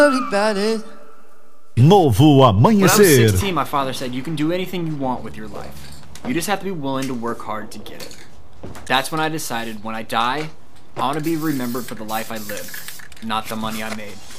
Novo When I was Amanhecer. 16, my father said, you can do anything you want with your life. You just have to be willing to work hard to get it. That's when I decided, when I die, I want to be remembered for the life I lived, not the money I made.